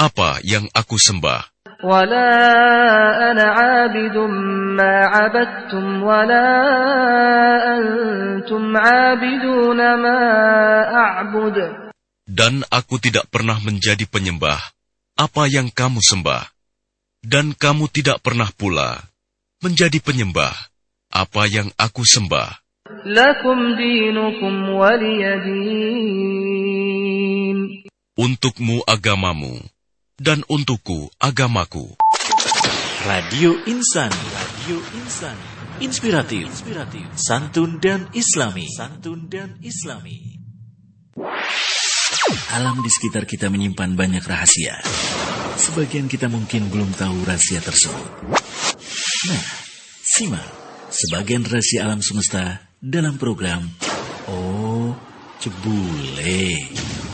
apa yang aku sembah. ولا أنا عابد ما عبدتم ولا أنتم عابدون ما أعبد. Dan aku tidak pernah menjadi penyembah apa yang kamu sembah, dan kamu tidak pernah pula menjadi penyembah apa yang aku sembah. لكم دينكم ولي دين. Untukmu agamamu, dan untukku agamaku. Radio Insani, Radio Insani, inspiratif, santun dan islami. Alam di sekitar kita menyimpan banyak rahasia. Sebagian kita mungkin belum tahu rahasia tersebut. Nah, simak sebagian rahasia alam semesta dalam program Oh Cebule.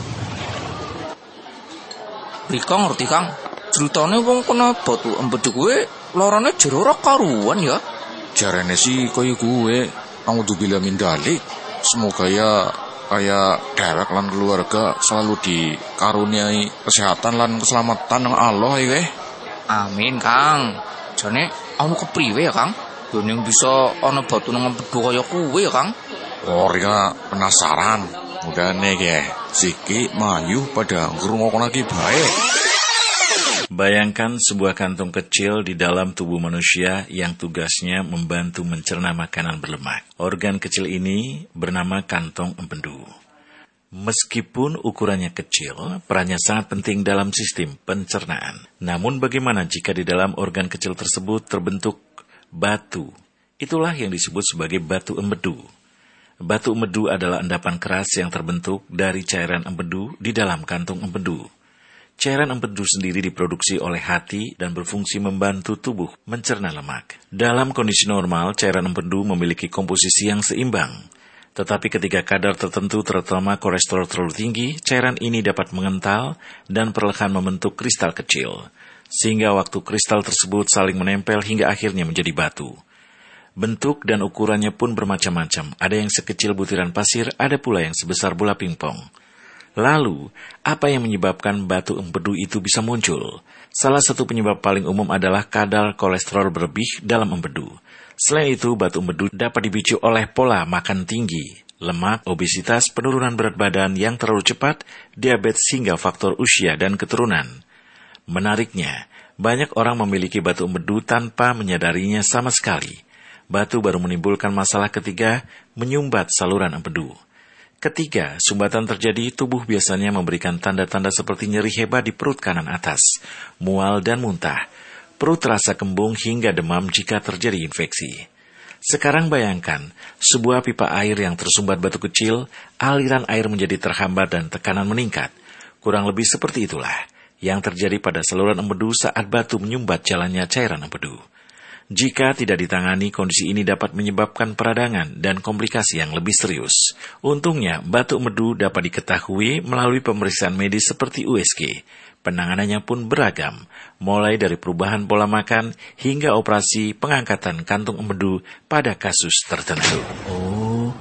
Kang ngerti Kang, ceritanya wong kena batu empedu gue lorane jero ora karuan ya. Jarene sih kaya gue, aku tuh bilangin dalik. Semoga ya kayak dewek lan keluarga selalu dikaruniai kesehatan lan keselamatan ng Allah ya. Amin Kang. Jane aku kepriwe ya Kang? Yen bisa ana batu nang empedu kaya kuwe ya Kang. Ora penasaran. Mudane ge siki mayu pada ngrungokno lagi bae. Bayangkan sebuah kantung kecil di dalam tubuh manusia yang tugasnya membantu mencerna makanan berlemak. Organ kecil ini bernama kantong empedu. Meskipun ukurannya kecil, perannya sangat penting dalam sistem pencernaan. Namun bagaimana jika di dalam organ kecil tersebut terbentuk batu? Itulah yang disebut sebagai batu empedu. Batu empedu adalah endapan keras yang terbentuk dari cairan empedu di dalam kantung empedu. Cairan empedu sendiri diproduksi oleh hati dan berfungsi membantu tubuh mencerna lemak. Dalam kondisi normal, cairan empedu memiliki komposisi yang seimbang. Tetapi ketika kadar tertentu terutama kolesterol terlalu tinggi, cairan ini dapat mengental dan perlahan membentuk kristal kecil. Sehingga waktu kristal tersebut saling menempel hingga akhirnya menjadi batu. Bentuk dan ukurannya pun bermacam-macam. Ada yang sekecil butiran pasir, ada pula yang sebesar bola pingpong. Lalu, apa yang menyebabkan batu empedu itu bisa muncul? Salah satu penyebab paling umum adalah kadar kolesterol berlebih dalam empedu. Selain itu, batu empedu dapat dipicu oleh pola makan tinggi, lemak, obesitas, penurunan berat badan yang terlalu cepat, diabetes hingga faktor usia dan keturunan. Menariknya, banyak orang memiliki batu empedu tanpa menyadarinya sama sekali. Batu baru menimbulkan masalah ketika menyumbat saluran empedu. Ketika sumbatan terjadi, tubuh biasanya memberikan tanda-tanda seperti nyeri hebat di perut kanan atas, mual dan muntah. Perut terasa kembung hingga demam jika terjadi infeksi. Sekarang bayangkan, sebuah pipa air yang tersumbat batu kecil, aliran air menjadi terhambat dan tekanan meningkat. Kurang lebih seperti itulah yang terjadi pada saluran empedu saat batu menyumbat jalannya cairan empedu. Jika tidak ditangani, kondisi ini dapat menyebabkan peradangan dan komplikasi yang lebih serius. Untungnya, batu empedu dapat diketahui melalui pemeriksaan medis seperti USG. Penanganannya pun beragam, mulai dari perubahan pola makan hingga operasi pengangkatan kantung empedu pada kasus tertentu. Oh,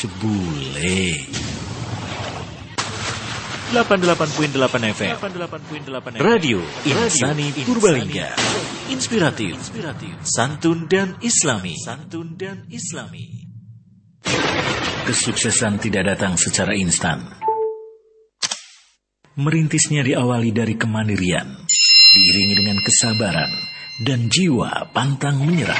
Cebule. 88.8 FM Radio Insani Purbalingga. Inspiratif, santun dan islami. Kesuksesan tidak datang secara instan. Merintisnya diawali dari kemandirian, diiringi dengan kesabaran dan jiwa pantang menyerah.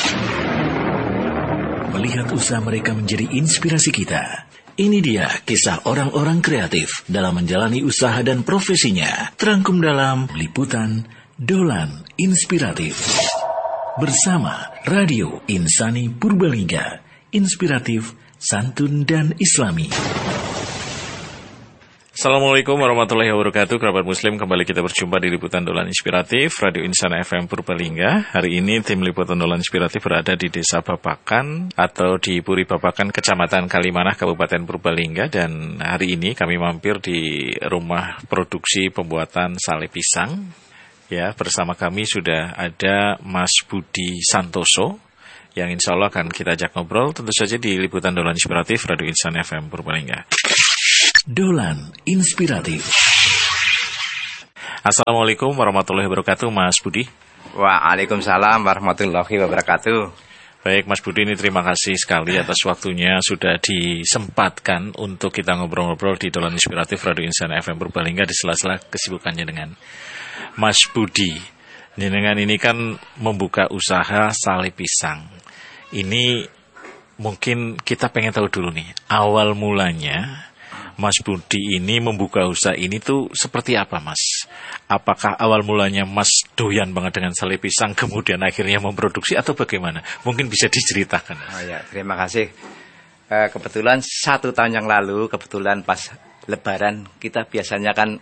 Melihat usaha mereka menjadi inspirasi kita. Ini dia kisah orang-orang kreatif dalam menjalani usaha dan profesinya. Terangkum dalam liputan Dolan Inspiratif. Bersama Radio Insani Purbalingga. Inspiratif, santun dan islami. Assalamualaikum warahmatullahi wabarakatuh, kerabat muslim. Kembali kita berjumpa di Liputan Dolan Inspiratif Radio Insana FM Purbalingga. Hari ini tim Liputan Dolan Inspiratif berada di Desa Babakan atau di Puri Babakan, Kecamatan Kalimanah, Kabupaten Purbalingga. Dan hari ini kami mampir di rumah produksi pembuatan sale pisang. Ya, bersama kami sudah ada Mas Budi Santoso yang insya Allah akan kita ajak ngobrol tentu saja di Liputan Dolan Inspiratif Radio Insana FM Purbalingga. Dolan Inspiratif. Assalamualaikum warahmatullahi wabarakatuh, Mas Budi. Waalaikumsalam warahmatullahi wabarakatuh. Baik, Mas Budi, ini terima kasih sekali atas waktunya sudah disempatkan untuk kita ngobrol-ngobrol di Dolan Inspiratif Radio Insana FM Purbalingga di sela-sela kesibukannya dengan Mas Budi. Jenengan ini kan membuka usaha sale pisang. Ini mungkin kita pengen tahu dulu nih, awal mulanya Mas Budi ini membuka usaha ini tuh seperti apa, Mas? Apakah awal mulanya Mas doyan banget dengan sale pisang, kemudian akhirnya memproduksi, atau bagaimana? Mungkin bisa diceritakan. Oh ya, terima kasih. Kebetulan 1 tahun yang lalu, kebetulan pas Lebaran, kita biasanya kan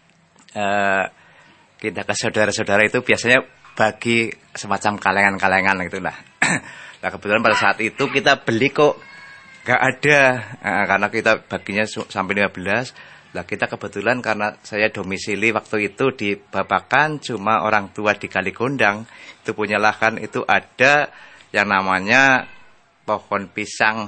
kita ke saudara-saudara itu biasanya bagi semacam kalengan-kalengan gitulah. Nah, kebetulan pada saat itu kita beli kok nggak ada, karena kita baginya sampai 15. Lah kita kebetulan karena saya domisili waktu itu di Babakan, cuma orang tua di Kaligondang itu punya lahan, itu ada yang namanya pohon pisang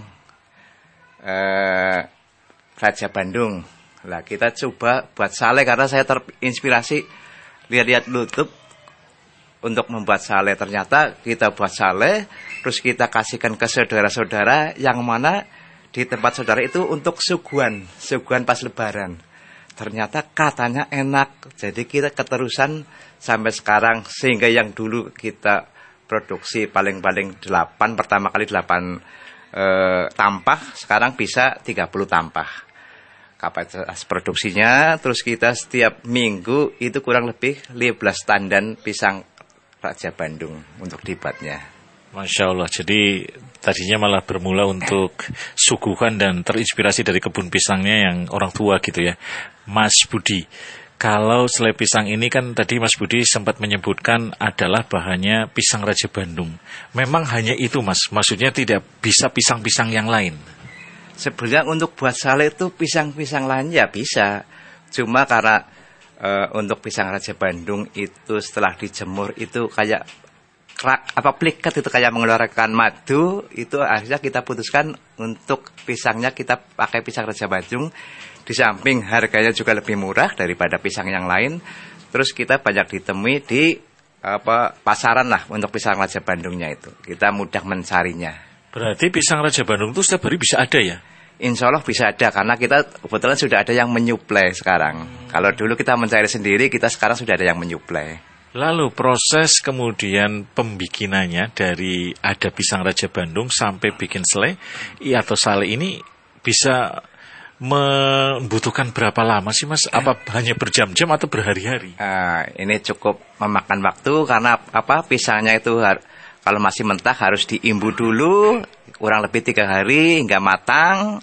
Raja Bandung. Lah kita coba buat sale karena saya terinspirasi lihat-lihat YouTube untuk membuat sale. Ternyata kita buat sale, terus kita kasihkan ke saudara-saudara yang mana di tempat saudara itu untuk suguhan pas Lebaran. Ternyata katanya enak, jadi kita keterusan sampai sekarang, sehingga yang dulu kita produksi paling-paling 8, pertama kali 8 tampah, sekarang bisa 30 tampah kapasitas produksinya. Terus kita setiap minggu itu kurang lebih 15 tandan pisang Raja Bandung untuk dibuatnya. Masya Allah, jadi tadinya malah bermula untuk suguhan dan terinspirasi dari kebun pisangnya yang orang tua gitu ya. Mas Budi, kalau sele pisang ini kan tadi Mas Budi sempat menyebutkan adalah bahannya pisang Raja Bandung. Memang hanya itu, Mas? Maksudnya tidak bisa pisang-pisang yang lain? Sebenarnya untuk buat sale itu pisang-pisang lain ya bisa. Cuma karena untuk pisang Raja Bandung itu setelah dijemur itu kayak pliket, itu kayak mengeluarkan madu, itu akhirnya kita putuskan untuk pisangnya kita pakai pisang Raja Bandung. Di samping harganya juga lebih murah daripada pisang yang lain. Terus kita banyak ditemui di pasaran lah untuk pisang Raja Bandungnya itu. Kita mudah mencarinya. Berarti pisang Raja Bandung itu setiap hari bisa ada ya? Insya Allah bisa ada, karena kita kebetulan sudah ada yang menyuplai sekarang. Kalau dulu kita mencari sendiri, kita sekarang sudah ada yang menyuplai. Lalu proses kemudian pembikinannya dari ada pisang Raja Bandung sampai bikin sele atau sale ini bisa membutuhkan berapa lama sih, Mas? Apa hanya berjam-jam atau berhari-hari? Ini cukup memakan waktu karena pisangnya itu kalau masih mentah harus diimbu dulu kurang lebih 3 hari hingga matang.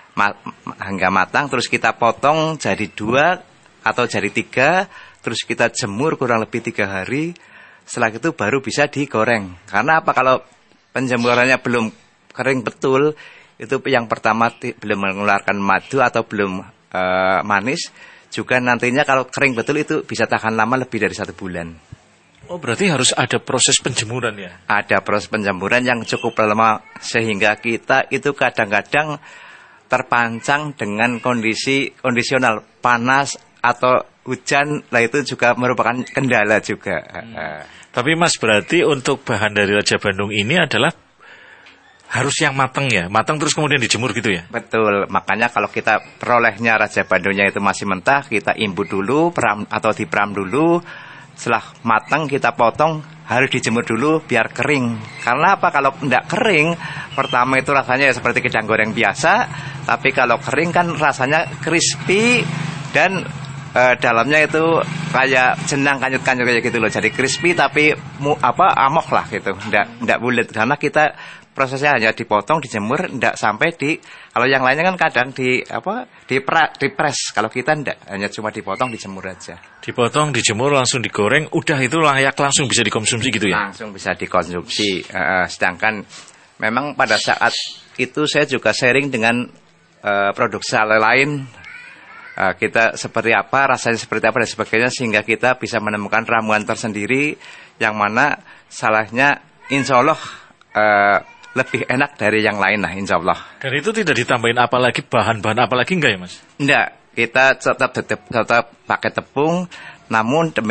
Terus kita potong jadi 2 atau jadi 3, terus kita jemur kurang lebih 3 hari. Setelah itu baru bisa digoreng. Karena apa? Kalau penjemurannya belum kering betul, itu yang pertama belum mengeluarkan madu atau belum manis. Juga nantinya kalau kering betul itu bisa tahan lama lebih dari 1 bulan. Oh, berarti harus ada proses penjemuran ya? Ada proses penjemuran yang cukup lama, sehingga kita itu kadang-kadang terpancang dengan kondisi kondisional panas atau hujan. Lah itu juga merupakan kendala juga. Tapi Mas, berarti untuk bahan dari Raja Bandung ini adalah harus yang matang ya? Matang terus kemudian dijemur gitu ya? Betul, makanya kalau kita perolehnya Raja Bandungnya itu masih mentah, kita imbu dulu atau diperam dulu. Setelah matang kita potong, harus dijemur dulu biar kering. Karena apa? Kalau tidak kering, pertama itu rasanya seperti kidang goreng biasa. Tapi kalau kering kan rasanya crispy dan dalamnya itu kayak jenang kanyut-kanyut kayak gitu loh. Jadi crispy tapi amok lah gitu. Tidak bulat karena kita prosesnya hanya dipotong, dijemur, tidak sampai kalau yang lainnya kan kadang dipres. Kalau kita tidak, hanya cuma dipotong, dijemur aja. Dipotong, dijemur, langsung digoreng, udah itu layak langsung bisa dikonsumsi gitu ya? Langsung bisa dikonsumsi. Sedangkan memang pada saat itu saya juga sharing dengan produk sale lain. Kita seperti apa, rasanya seperti apa dan sebagainya, sehingga kita bisa menemukan ramuan tersendiri yang mana salahnya insya Allah lebih enak dari yang lain lah, insya Allah. Dan itu tidak ditambahin bahan-bahan apa lagi enggak ya, Mas? Enggak, kita tetap pakai tepung. Namun